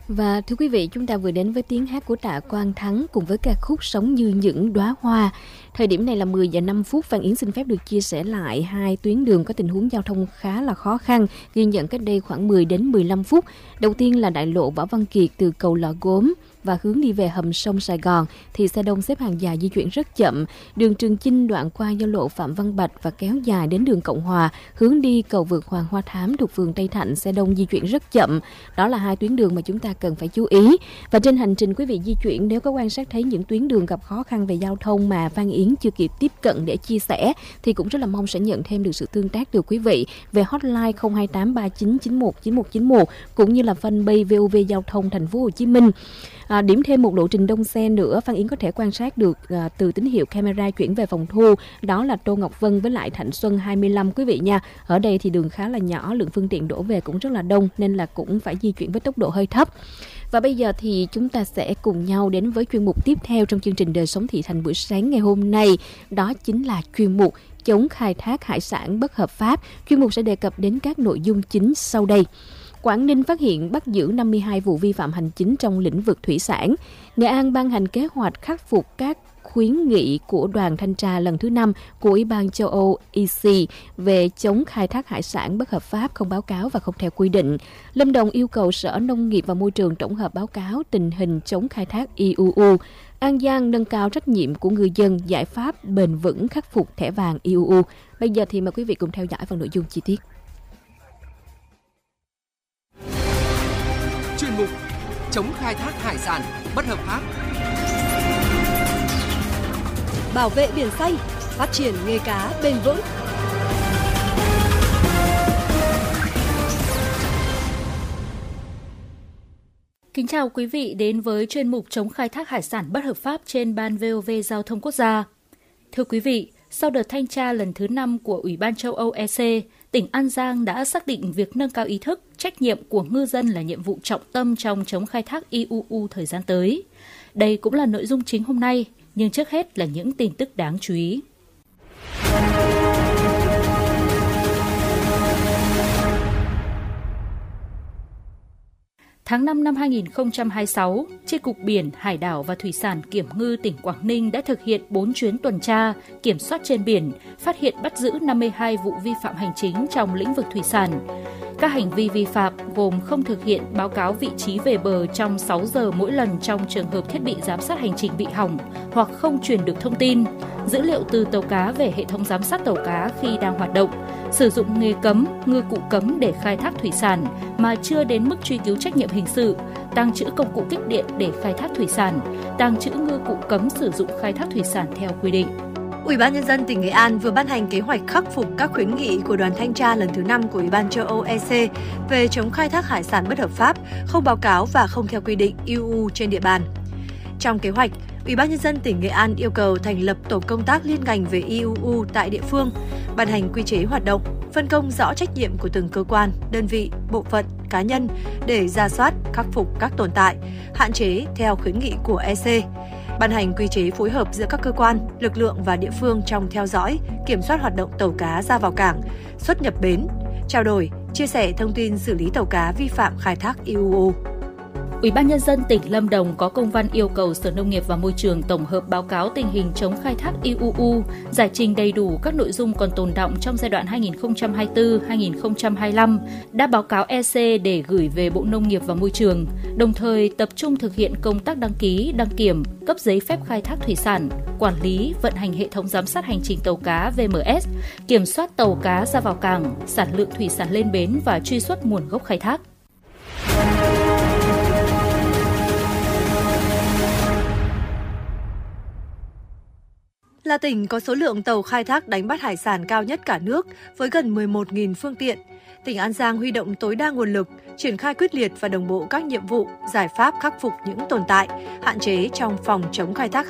Và thưa quý vị, chúng ta vừa đến với tiếng hát của Tạ Quang Thắng cùng với ca khúc Sống Như Những Đóa Hoa. Thời điểm này là 10 giờ 5 phút, Phan Yến xin phép được chia sẻ lại hai tuyến đường có tình huống giao thông khá là khó khăn, ghi nhận cách đây khoảng 10 đến 15 phút. Đầu tiên là đại lộ Võ Văn Kiệt từ cầu Lò Gốm và hướng đi về hầm sông Sài Gòn thì xe đông xếp hàng dài di chuyển rất chậm. Đường Trường Chinh đoạn qua giao lộ Phạm Văn Bạch và kéo dài đến đường Cộng Hòa, hướng đi cầu vượt Hoàng Hoa Thám thuộc phường Tây Thạnh, xe đông di chuyển rất chậm. Đó là hai tuyến đường mà chúng ta cần phải chú ý. Và trên hành trình quý vị di chuyển, nếu có quan sát thấy những tuyến đường gặp khó khăn về giao thông mà Phan Yến chưa kịp tiếp cận để chia sẻ thì cũng rất là mong sẽ nhận thêm được sự tương tác từ quý vị về hotline 02839919191 cũng như là fanpage VOV Giao thông Thành phố Hồ Chí Minh. Điểm thêm một lộ trình đông xe nữa, Phan Yến có thể quan sát được từ tín hiệu camera chuyển về phòng thu, đó là Tô Ngọc Vân với lại Thạnh Xuân 25 quý vị nha. Ở đây thì đường khá là nhỏ, lượng phương tiện đổ về cũng rất là đông nên là cũng phải di chuyển với tốc độ hơi thấp. Và bây giờ thì chúng ta sẽ cùng nhau đến với chuyên mục tiếp theo trong chương trình Đời Sống Thị Thành buổi sáng ngày hôm nay. Đó chính là chuyên mục chống khai thác hải sản bất hợp pháp. Chuyên mục sẽ đề cập đến các nội dung chính sau đây. Quảng Ninh phát hiện bắt giữ 52 vụ vi phạm hành chính trong lĩnh vực thủy sản. Nghệ An ban hành kế hoạch khắc phục các khuyến nghị của đoàn thanh tra lần thứ 5 của Ủy ban châu Âu EC về chống khai thác hải sản bất hợp pháp, không báo cáo và không theo quy định. Lâm Đồng yêu cầu Sở Nông nghiệp và Môi trường tổng hợp báo cáo tình hình chống khai thác IUU. An Giang nâng cao trách nhiệm của người dân, giải pháp bền vững khắc phục thẻ vàng IUU. Bây giờ thì mời quý vị cùng theo dõi phần nội dung chi tiết. Chuyên mục chống khai thác hải sản bất hợp pháp. Bảo vệ biển xanh, phát triển nghề cá bền vững. Kính chào quý vị đến với chuyên mục chống khai thác hải sản bất hợp pháp trên Ban VOV Giao thông Quốc gia. Thưa quý vị, sau đợt thanh tra lần thứ 5 của Ủy ban châu Âu EC, tỉnh An Giang đã xác định việc nâng cao ý thức, trách nhiệm của ngư dân là nhiệm vụ trọng tâm trong chống khai thác IUU thời gian tới. Đây cũng là nội dung chính hôm nay, nhưng trước hết là những tin tức đáng chú ý. Tháng 5 năm 2026, Chi cục Biển, Hải đảo và Thủy sản Kiểm ngư tỉnh Quảng Ninh đã thực hiện 4 chuyến tuần tra, kiểm soát trên biển, phát hiện bắt giữ 52 vụ vi phạm hành chính trong lĩnh vực thủy sản. Các hành vi vi phạm gồm không thực hiện báo cáo vị trí về bờ trong 6 giờ mỗi lần trong trường hợp thiết bị giám sát hành trình bị hỏng hoặc không truyền được thông tin, dữ liệu từ tàu cá về hệ thống giám sát tàu cá khi đang hoạt động, sử dụng nghề cấm, ngư cụ cấm để khai thác thủy sản mà chưa đến mức truy cứu trách nhiệm hình sự, tàng trữ công cụ kích điện để khai thác thủy sản, tàng trữ ngư cụ cấm sử dụng khai thác thủy sản theo quy định. Ủy ban Nhân dân tỉnh Nghệ An vừa ban hành kế hoạch khắc phục các khuyến nghị của đoàn thanh tra lần thứ 5 của Ủy ban châu Âu EC về chống khai thác hải sản bất hợp pháp, không báo cáo và không theo quy định IUU trên địa bàn. Trong kế hoạch, Ủy ban Nhân dân tỉnh Nghệ An yêu cầu thành lập tổ công tác liên ngành về IUU tại địa phương, ban hành quy chế hoạt động, phân công rõ trách nhiệm của từng cơ quan, đơn vị, bộ phận, cá nhân để rà soát, khắc phục các tồn tại, hạn chế theo khuyến nghị của EC. Ban hành quy chế phối hợp giữa các cơ quan, lực lượng và địa phương trong theo dõi, kiểm soát hoạt động tàu cá ra vào cảng, xuất nhập bến, trao đổi, chia sẻ thông tin xử lý tàu cá vi phạm khai thác IUU. Ủy ban Nhân dân tỉnh Lâm Đồng có công văn yêu cầu Sở Nông nghiệp và Môi trường tổng hợp báo cáo tình hình chống khai thác IUU, giải trình đầy đủ các nội dung còn tồn đọng trong giai đoạn 2024-2025, đã báo cáo EC để gửi về Bộ Nông nghiệp và Môi trường, đồng thời tập trung thực hiện công tác đăng ký, đăng kiểm, cấp giấy phép khai thác thủy sản, quản lý, vận hành hệ thống giám sát hành trình tàu cá VMS, kiểm soát tàu cá ra vào cảng, sản lượng thủy sản lên bến và truy xuất nguồn gốc khai thác. Là tỉnh có số lượng tàu khai thác đánh bắt hải sản cao nhất cả nước với gần 11.000 phương tiện, tỉnh An Giang huy động tối đa nguồn lực, triển khai quyết liệt và đồng bộ các nhiệm vụ, giải pháp khắc phục những tồn tại, hạn chế trong phòng chống khai thác